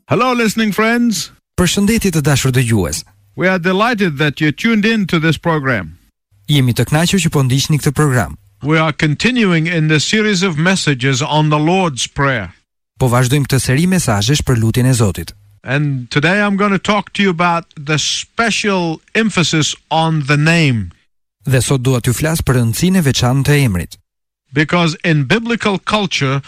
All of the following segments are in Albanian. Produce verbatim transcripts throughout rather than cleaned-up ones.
Hello, listening friends. Përshëndetje të dashur dëgjues. We are delighted that you tuned in to this program. Jemi të kënaqur që po ndiqni këtë program. We are continuing in the series of messages on the Lord's Prayer. Po vazhdojmë këtë seri mesazhesh për lutjen e Zotit. And today I'm going to talk to you about the special emphasis on the name. Dhe sot dua t'ju flas për rëndësinë e veçantë të emrit. Because in biblical culture,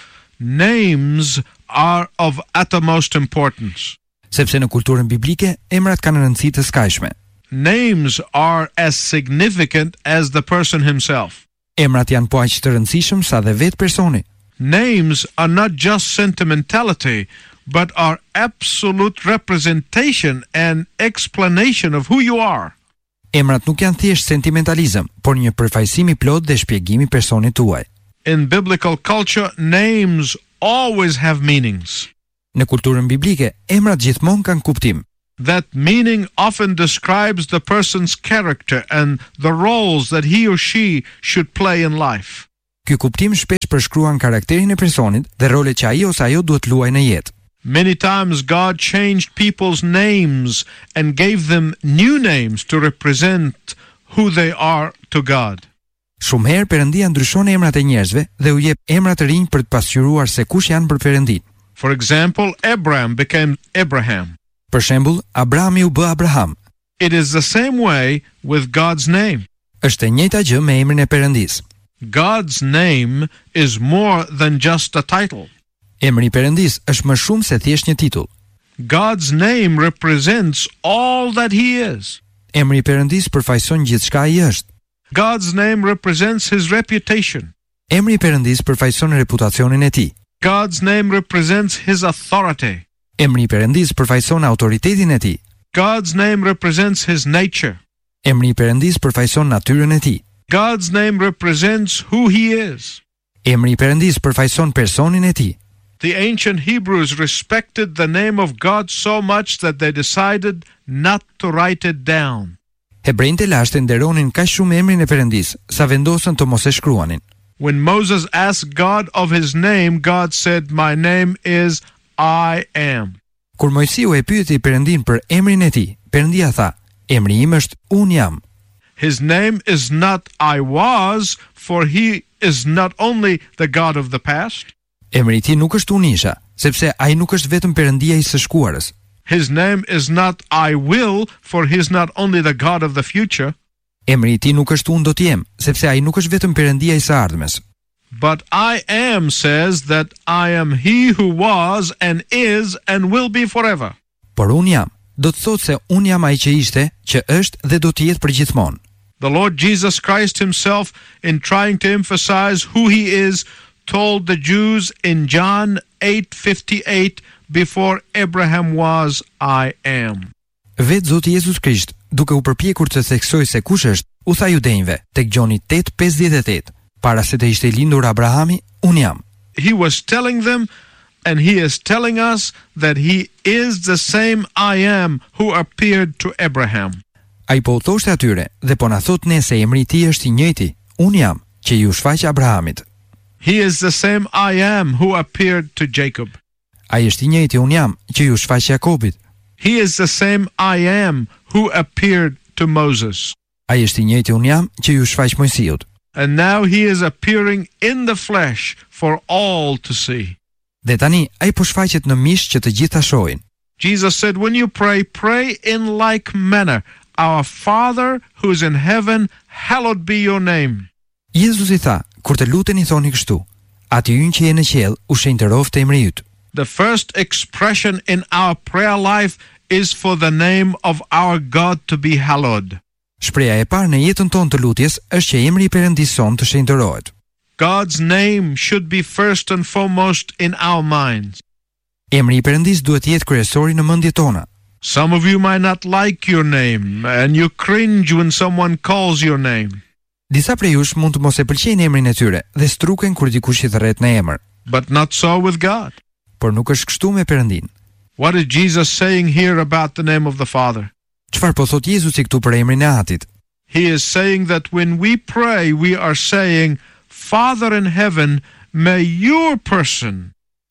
names are of uttermost importance. Sepse në kulturën biblike, emrat kanë rëndësi të skajshme. Names are as significant as the person himself. Emrat janë po aq të rëndësishëm sa dhe vetë personi. Names are not just sentimentality, but are absolute representation and explanation of who you are. Emrat nuk janë thjesht sentimentalizëm, por një përfaqësim i plotë dhe shpjegim i personit tuaj. In biblical culture, names always have meanings. Në kulturën biblike, emrat gjithmonë kanë kuptim. That meaning often describes the person's character and the roles that he or she should play in life. Ky kuptim shpesh përshkruan karakterin e personit dhe rolet që ai ose ajo duhet luajë në jetë. Many times God changed people's names and gave them new names to represent who they are to God. Shumë herë Perëndia ndryshon emrat e njerëzve dhe u jep emra të rinj për të pasqyruar se kush janë për Perëndin. For example, Abraham became Abraham. Për shembull, Abrahami u bë Abraham. It is the same way with God's name. Është e njëjta gjë me emrin e Perëndis. God's name is more than just a title. Emri i Perëndis është më shumë se thjesht një titull. God's name represents all that he is. Emri i Perëndis përfaqëson gjithçka ai është. God's name represents his reputation. Emri i Perëndis përfaqëson reputacionin e tij. God's name represents his authority. Emri i Perëndis përfaqëson autoritetin e tij. God's name represents his nature. Emri i Perëndis përfaqëson natyrën e tij. God's name represents who he is. Emri i Perëndis përfaqëson personin e tij. The ancient Hebrews respected the name of God so much that they decided not to write it down. Hebrejtë e lashtë nderonin kaq shumë emrin e Perëndis, sa vendosën të mos e shkruanin. When Moses asked God of his name, God said, "My name is I am." Kur Mojsiu e pyeti Perëndin për emrin e tij, Perëndia tha, "Emri im është Unë jam." His name is not I was, for he is not only the God of the past. Emri i tij nuk është Unë isha, sepse ai nuk është vetëm Perëndia i së shkuarës. His name is not I will, for he is not only the God of the future. Emri i tij nuk është Unë do të jem, sepse ai nuk është vetëm Perëndia i së ardhmes. But I am says that I am he who was and is and will be forever. Por Unë jam, do të thotë se Unë jam ai që ishte, që është dhe do të jetë përgjithmonë. The Lord Jesus Christ himself, in trying to emphasize who he is, told the Jews in John eight fifty-eight, "Before Abraham was, I am." Vetë Zoti Jezus Krisht, duke u përpjekur të theksojë se kush është, u tha judejve tek Gjoni eight fifty-eight, para se të ishte lindur Abrahami, Unë jam. He was telling them, and he is telling us, that he is the same I am who appeared to Abraham. Ai po u thoshte atyre dhe po na thot ne se emri i tij është i njëjti, Unë jam, që ju shfaq Abrahamit. He is the same I am who appeared to Jacob. Ai është i njëjti Unë jam, që ju shfaq Jakobit. He is the same I am who appeared to Moses. Ai është i njëjti Unë jam, që ju shfaq Mojsiut. And now he is appearing in the flesh for all to see. Dhe tani ai po shfaqet në mish që të gjithë ta shohin. Jesus said, "When you pray, pray in like manner. Our Father who is in heaven, hallowed be your name." Jezusi tha, kur të luteni thoni kështu: Ati ynë që je në qiell, u shenjtëroft emri yt. The first expression in our prayer life is for the name of our God to be hallowed. Shpreha e parë në jetën tonë të lutjes është që emri i Perëndisë son të shenjtërohet. God's name should be first and foremost in our minds. Emri i Perëndisë duhet të jetë kryesori në mendjet tona. Some of you might not like your name and you cringe when someone calls your name. Disa prej jush mund të mos e pëlqejnë emrin e tyre dhe struken kur dikush i thret në emër. But not so with God. Por nuk është kështu me Perëndin. What is Jesus saying here about the name of the Father? Çfarë po thot Jezusi këtu për emrin e Atit? He is saying that when we pray, we are saying, "Father in heaven, may your person."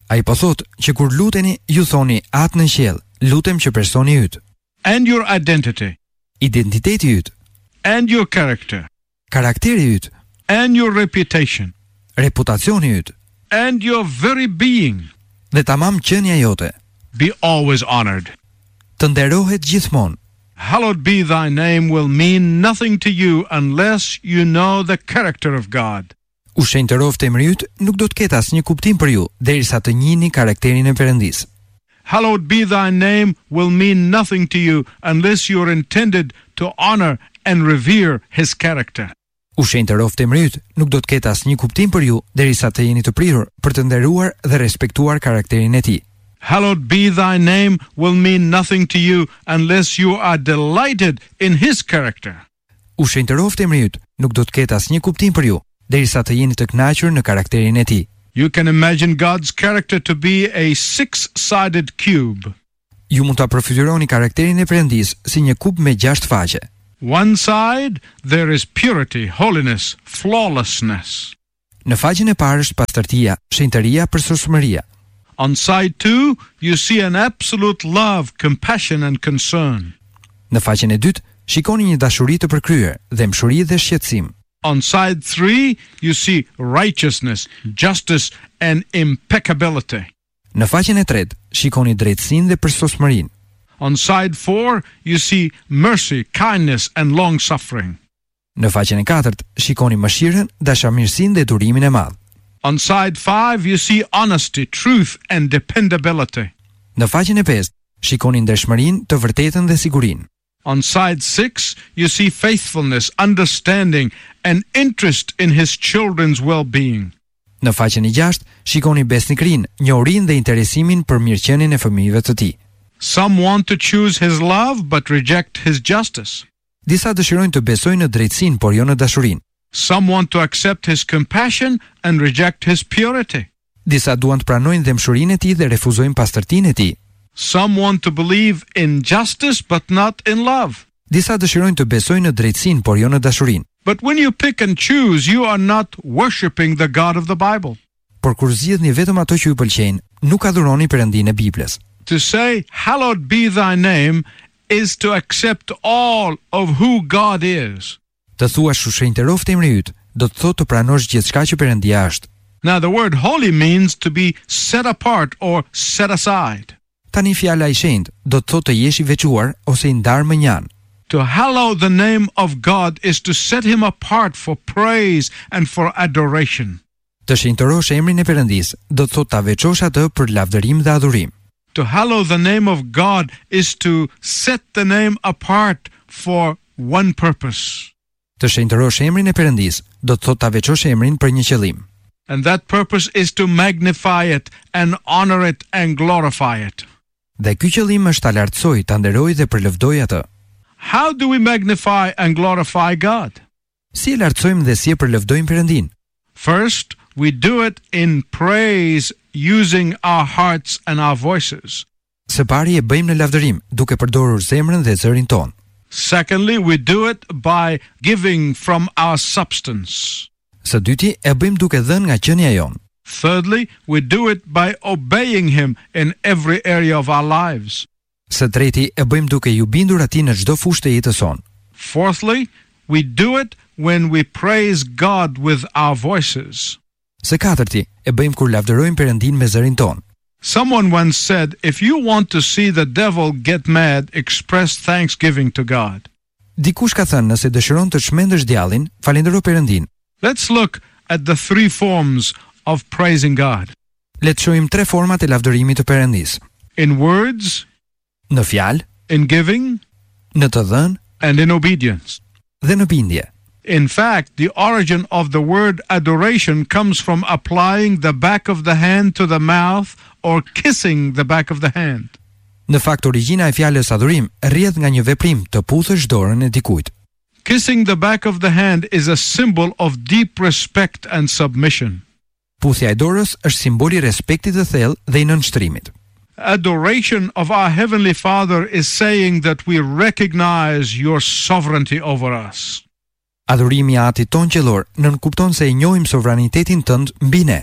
Ai po thotë që kur luteni, ju thoni atë në qiell, lutem që personi yt. And your identity. Identiteti yt. And your character. Karakteri yt. And your reputation. Reputacioni yt. And your very being. Dhe tamam qenia jote. Be always honored. Të nderohet gjithmonë. Hallowed be thy name will mean nothing to you unless you know the character of God. U shenjtëroft emri yt nuk do të ketë asnjë kuptim për ju derisa të njihni karakterin e Perëndis. Hallowed be thy name will mean nothing to you unless you are intended to honor and revere his character. U shenjtëroft emri yt nuk do të ketë asnjë kuptim për ju derisa të jeni të prirur për të nderuar dhe respektuar karakterin e tij. Hallowed be thy name will mean nothing to you unless you are delighted in his character. U shenjtëroft emri yt nuk do të ketë asnjë kuptim për ju derisa të jeni të kënaqur në karakterin e tij. You can imagine God's character to be a six-sided cube. Ju mund ta përfytyroni karakterin e Perëndis si një kub me gjashtë faqe. One side there is purity, holiness, flawlessness. Në faqen e parë është pastërtia, shenjtëria, përsosmëria. On side two you see an absolute love, compassion and concern. Në faqen e dytë shikoni një dashuri të përkryer dhe mshuri dhe shqetësim. On side three you see righteousness, justice and impeccability. Në faqen e tretë shikoni drejtësinë dhe përsosmërinë. On side four you see mercy, kindness and long suffering. Në faqen e katërt shikoni mëshirën, dashamirësinë dhe durimin e madh. On side five you see honesty, truth and dependability. Në faqen e pestë shikoni ndershmërinë, të vërtetën dhe sigurinë. On side six you see faithfulness, understanding and interest in his children's well-being. Në faqen e gjashtë shikoni besnikrinë, njohurinë dhe interesimin për mirëqenien e fëmijëve të tij. Some want to choose his love but reject his justice. Disa dëshirojnë të besojnë në drejtësinë, por jo në dashurinë. Some want to accept his compassion and reject his purity. Disa duan të pranojnë dhe mshurinë e tij dhe refuzojnë pastërtinë e tij. Some want to believe in justice but not in love. Disa dëshirojnë të besojnë në drejtësinë, por jo në dashurinë. But when you pick and choose, you are not worshiping the God of the Bible. Por kur zgjidhni vetëm ato që ju pëlqejnë, nuk adhuroni Perëndinë e Biblës. To say, hallowed be thy name, is to accept all of who God is. Të thuash shenjtëroft emri yt, do të thotë të pranosh gjithçka që Perëndia është. Now the word holy means to be set apart or set aside. Tani fjala i shenjtë do të thotë të jesh i veçuar ose i ndarë më njan. To hallow the name of God is to set him apart for praise and for adoration. Të shenjtërosh emrin e Perëndis do të thotë ta veçosh atë për lavdërim dhe adhurim. To hallow the name of God is to set the name apart for one purpose. Të shenjtërosh emrin e Perëndis do të thotë ta veçosh emrin për një qëllim. And that purpose is to magnify it and honor it and glorify it. Dhe ky qëllim është ta lartësoj, ta nderoj dhe përlëvdoj atë. How do we magnify and glorify God? Si e lartësojmë dhe si e përlëvdojmë Perëndin? First, we do it in praise using our hearts and our voices. Së pari e bëjmë në lavdërim, duke përdorur zemrën dhe zërin ton. Secondly, we do it by giving from our substance. Së dyti e bëjmë duke dhënë nga qenia jon. Thirdly, we do it by obeying him in every area of our lives. Së treti e bëjmë duke ju bindur atij në çdo fushë të jetës sonë. Fourthly, we do it when we praise God with our voices. Së katërti e bëjmë kur lavdërojmë Perëndin me zërin ton. Someone once said, if you want to see the devil get mad, express thanksgiving to God. Dikush ka thënë, nëse dëshiron të çmendësh djallin, falendero Perëndin. Let's look at the three forms of praising God. Le të shohim tre format e lavdërimit të Perëndis. In words, në fjalë, in giving, në të dhënë, and in obedience. Dhe në bindje. In fact, the origin of the word adoration comes from applying the back of the hand to the mouth or kissing the back of the hand. Në fakt, origjina e fjalës adhurim rrjedh nga një veprim të puthësh dorën e dikujt. Kissing the back of the hand is a symbol of deep respect and submission. Puthja e dorës është simboli i respektit të thellë dhe i nënshtrimit. Adoration of our Heavenly Father is saying that we recognize your sovereignty over us. Adhurimi i Atit ton qellor nënkupton se e njohim sovranitetin tënd mbi ne.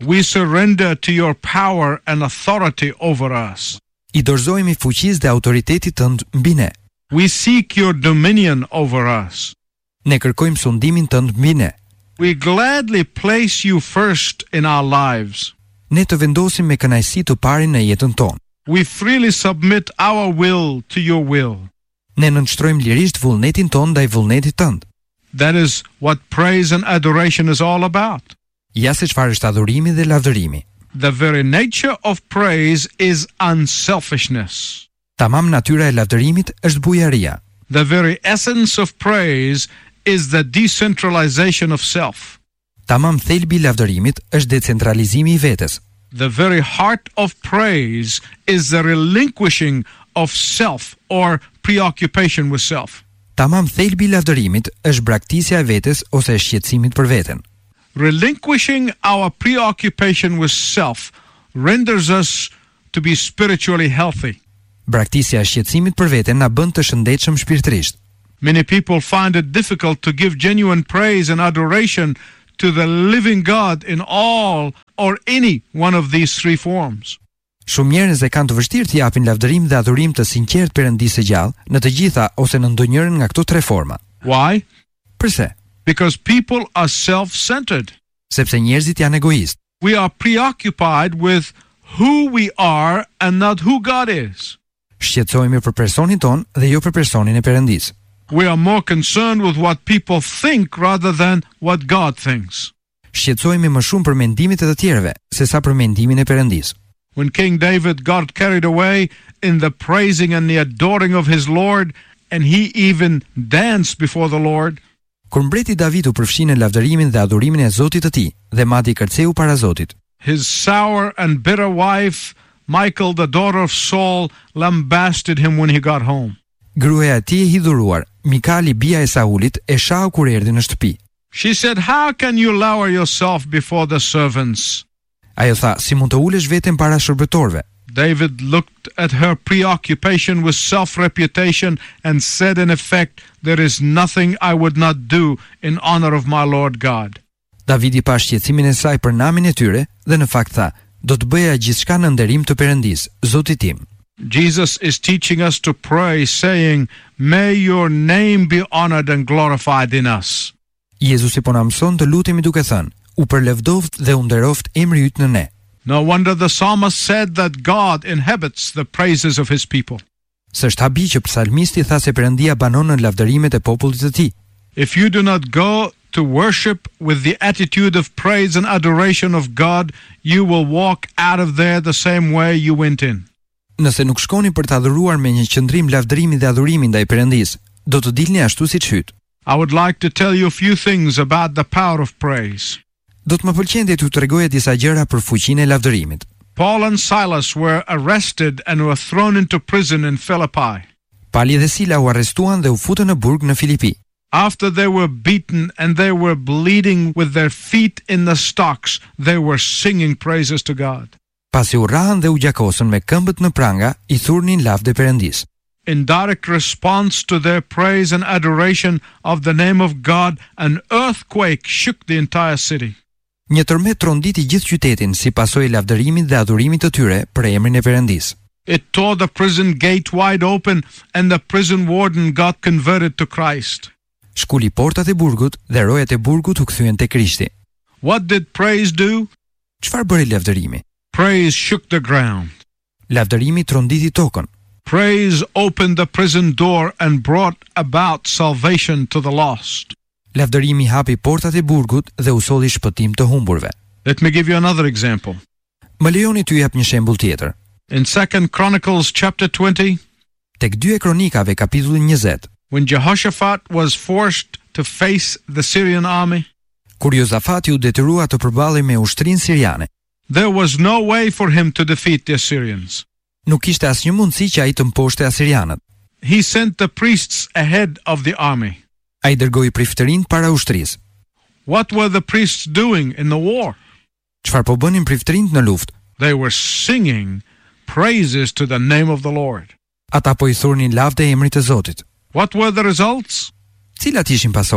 We surrender to your power and authority over us. I dorëzohemi fuqisë dhe autoritetit tënd mbi ne. We seek your dominion over us. Ne kërkojmë sundimin tënd mbi ne. We gladly place you first in our lives. Ne të vendosim me kënaqësi të parin në jetën tonë. We freely submit our will to your will. Ne nënshtrojmë lirisht vullnetin ton ndaj vullnetit tënd. That is what praise and adoration is all about. Ja se çfarë është adhurimi dhe lavdërimi. The very nature of praise is unselfishness. Tamam natyra e lavdërimit është bujaria. The very essence of praise is the decentralization of self. Tamam thelbi i lavdërimit është decentralizimi i vetes. The very heart of praise is the relinquishing of self or preoccupation with self. Tamam thelbi i lavdërimit është braktisja e vetes ose e shqetësimit për veten. Relinquishing our preoccupation with self renders us to be spiritually healthy. Braktisja e shqetësimit për veten na bën të shëndetshëm shpirtërisht. Many people find it difficult to give genuine praise and adoration to the living God in all or any one of these three forms. Shumë njerëz e kanë të vështirë të japin lavdërim dhe adhurim të sinqert Perëndisë së gjallë në të gjitha ose në ndonjërin nga këto tre forma. Why? Pse? Because people are self-centered. Sepse njerëzit janë egoist. We are preoccupied with who we are and not who God is. Shqetësohemi për personin ton dhe jo për personin e Perëndisë. We are more concerned with what people think rather than what God thinks. Shqetësohemi më shumë për mendimet e të tjerëve sesa për mendimin e Perëndisë. When King David got carried away in the praising and the adoring of his Lord, and he even danced before the Lord, kur mbreti David u përfshi në lavdërimin dhe adhurimin e Zotit të tij, dhe madje kërceu para Zotit, his sour and bitter wife, Michal, the daughter of Saul, lambasted him when he got home. Gruaja e tij e hidhuruar, Mikali, bija e Saulit, e shau kur erdhi në shtëpi. She said, "How can you lower yourself before the servants?" Ajo tha, si mund të ulesh veten para shërbëtorëve? David looked at her preoccupation with self-reputation and said in effect, "There is nothing I would not do in honor of my Lord God." Davidi pa shqetësimin e saj për namin e tyre dhe në fakt tha, do të bëja gjithçka në nderim të Perëndisë, Zotit tim. Jesus is teaching us to pray, saying, "May your name be honored and glorified in us." Jezusi po na mëson të lutemi duke thënë, u përlevdoft dhe u nderoft emri yt në ne. No wonder the psalmist said that God inhabits the praises of his people. S'është habi që psalmisti tha se Perëndia banon në lavdërimet e popullit të tij. If you do not go to worship with the attitude of praise and adoration of God, you will walk out of there the same way you went in. Nëse nuk shkoni për të adhuruar me një qëndrim lavdërimi dhe adhurimi ndaj Perëndisë, do të dilni ashtu siç hyt. I would like to tell you a few things about the power of praise. Do të më pëlqente t'ju tregoja disa gjëra për fuqinë e lavdërimit. Paul and Silas were arrested and were thrown into prison in Philippi. Pali dhe Sila u arrestuan dhe u futën në burg në Filipi. After they were beaten and they were bleeding with their feet in the stocks, they were singing praises to God. Pasi u rrahen dhe u gjakosën me këmbët në pranga, i thurnin lavde Perëndisë. In direct response to their praise and adoration of the name of God, an earthquake shook the entire city. Një tërmet tronditi gjithë qytetin si pasojë lavdërimit dhe adhurimit të tyre për emrin e Perëndisë. It tore the prison gate wide open and the prison warden got converted to Christ. Shkuli portat e burgut dhe rojat e burgut u kthyen te Krishti. What did praise do? Çfarë bëri lavdërimi? Praise shook the ground. Lavdërimi tronditi tokën. Praise opened the prison door and brought about salvation to the lost. Lavdërimi hapi portat e burgut dhe u solli shpëtim të humburve. Let me give you another example. Më lejoni t'ju jap një shembull tjetër. In Second Chronicles chapter twenty, tek dy e Kronikave kapitulli njëzet, when Jehoshaphat was forced to face the Syrian army, kur Jozafati u detyrua të përballej me ushtrinë siriane, there was no way for him to defeat the Assyrians. Nuk kishte asnjë mundësi që ai të mposhte asirianët. He sent the priests ahead of the army. Ai dërgoi priftërinë para ushtrisë. What were the priests doing in the war? Çfarë po bënin priftërinët në luftë? They were singing praises to the name of the Lord. Ata po i thurnin lavde emrit të Zotit. What were the results? Cilat ishin pasojat?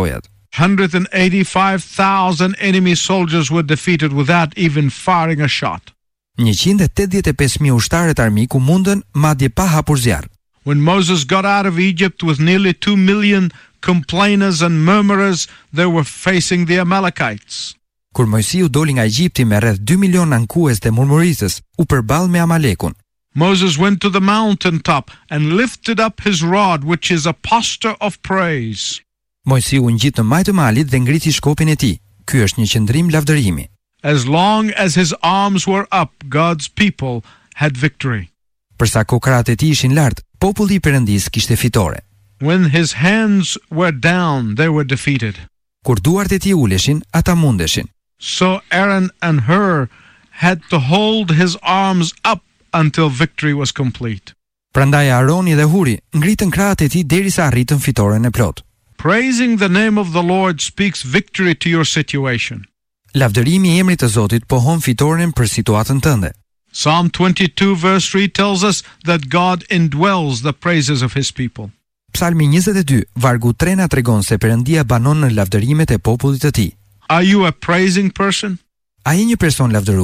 one hundred eighty-five thousand enemy soldiers were defeated without even firing a shot. njëqind e tetëdhjetë e pesë mijë ushtarët armiku mundën madje pa hapur zjarr. When Moses got out of Egypt with nearly two million complainers and murmurers, they were facing the Amalekites. Kur Mojsiu doli nga Egjipti me rreth dy milion ankues dhe murmurisës, u përball me Amalekun. Moses went to the mountain top and lifted up his rod, which is a posture of praise. Mojsiu u ngjit në majtë të malit dhe ngriti shkopin e tij. Ky është një qëndrim lavdërimi. As long as his arms were up, God's people had victory. Përsa kokrat e tij ishin lart, populli i Perëndis kishte fitore. When his hands were down, they were defeated. Kur duart e tij uleshin, ata mundeshin. So Aaron and Hur had to hold his arms up until victory was complete. Prandaj Aroni dhe Huri ngritën krahët e tij derisa arritën fitoren e plot. Praising the name of the Lord speaks victory to your situation. Lavdërimi i emrit të Zotit pohon fitoren për situatën tënde. Psalm twenty-two verse three tells us that God indwells the praises of his people. Psalmi njëzet e dy, vargu tre na tregon se Perëndia banon në lavdërimet e popullit të tij. Are you a praising person? A je një person lavdërues?